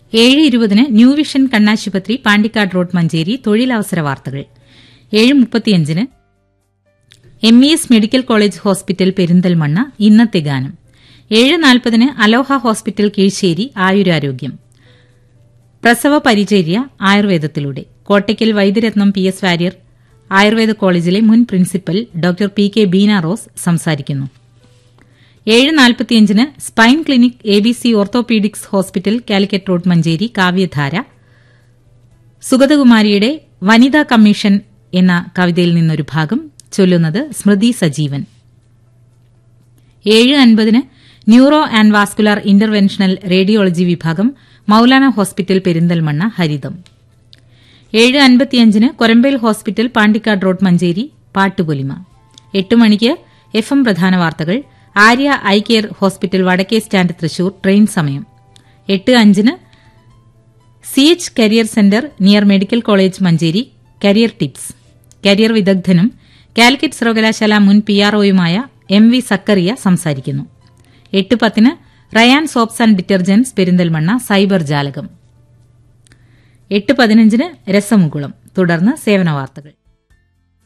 7:20 new vision കണ്ണാശുപത്രി Pandikkad road Manjeri തൊഴിലവസര വാർത്തകൾ. 7:35 MES medical college hospital Perinthalmanna ഇന്നത്തെ ഗാനം. 7:40 അലോഹ ഹോസ്പിറ്റൽ കീഴ്ശ്ശേരി ആയുരാരോഗ്യം. പ്രസവ പരിചര്യ ആയുർവേദത്തിലൂടെ കോട്ടയ്ക്കൽ വൈദ്യരത്നം PS വാര്യർ ആയുർവേദ കോളേജിലെ മുൻ principal doctor PK Beena rose സംസാരിക്കുന്നു. 7:45 spine clinic ABC orthopaedics hospital Calicut road Manjeri കാവ്യധാര. സുഗതകുമാരിയുടെ വനിതാ കമ്മീഷൻ എന്ന കവിതയിൽ നിന്നൊരു ഭാഗം ചൊല്ലുന്നത് സ്മൃതി Sajeevan. 7:50 neuro and vascular interventional radiology വിഭാഗം മൌലാന ഹോസ്പിറ്റൽ പെരിന്തൽമണ്ണ ഹരിതം. 7:55 കൊരമ്പേൽ ഹോസ്പിറ്റൽ പാണ്ടിക്കാട് റോഡ് മഞ്ചേരി പാട്ടുപൊലിമ. 8 മണിക്ക് FM പ്രധാന വാർത്തകൾ. ആര്യ ഐ കെയർ ഹോസ്പിറ്റൽ വടക്കേ സ്റ്റാൻഡ് തൃശൂർ ട്രെയിൻ സമയം. 8:05 CH career centre near medical college Manjeri career tips. Career വിദഗ്ധനും Calicut സർവകലാശാല മുൻ PROയുമായ MV സക്കറിയ സംസാരിക്കുന്നു. 8:10 Ryan soaps and detergents Perinthalmanna cyber ജാലകം. 8:15 രസമുകുളം. തുടർന്ന് സേവന വാർത്തകൾ.